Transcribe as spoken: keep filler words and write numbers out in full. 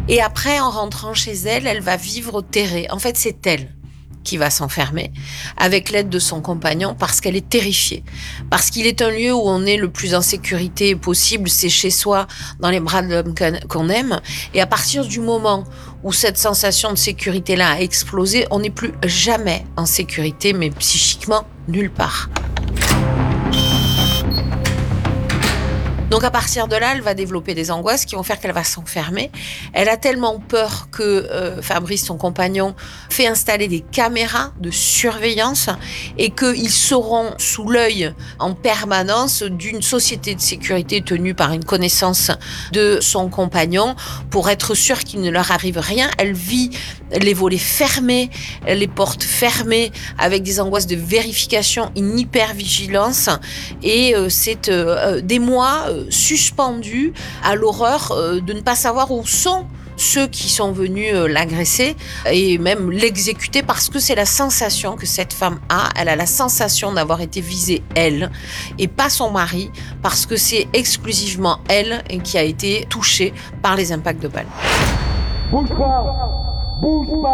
Et après, en rentrant chez elle, elle va vivre terrée. En fait, c'est elle qui va s'enfermer avec l'aide de son compagnon parce qu'elle est terrifiée. Parce qu'il est un lieu où on est le plus en sécurité possible, c'est chez soi, dans les bras de l'homme qu'on aime. Et à partir du moment où cette sensation de sécurité-là a explosé, on n'est plus jamais en sécurité, mais psychiquement, nulle part. Donc à partir de là, elle va développer des angoisses qui vont faire qu'elle va s'enfermer. Elle a tellement peur que euh, Fabrice, son compagnon, fait installer des caméras de surveillance et qu'ils seront sous l'œil en permanence d'une société de sécurité tenue par une connaissance de son compagnon pour être sûre qu'il ne leur arrive rien. Elle vit les volets fermés, les portes fermées, avec des angoisses de vérification, une hypervigilance. Et euh, c'est euh, des mois euh, suspendus à l'horreur euh, de ne pas savoir où sont ceux qui sont venus euh, l'agresser et même l'exécuter, parce que c'est la sensation que cette femme a. Elle a la sensation d'avoir été visée, elle, et pas son mari, parce que c'est exclusivement elle qui a été touchée par les impacts de balles. Bouge pas! Bouge pas!